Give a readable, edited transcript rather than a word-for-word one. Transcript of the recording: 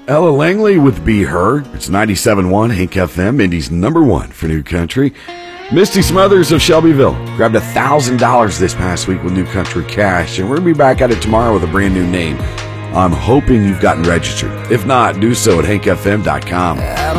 Ella Langley with Be Her. It's 97.1 Hank FM, Indy's number one for New Country. Misty Smothers of Shelbyville grabbed $1,000 this past week with New Country Cash, and we're going to be back at it tomorrow with a brand new name. I'm hoping you've gotten registered. If not, do so at hankfm.com.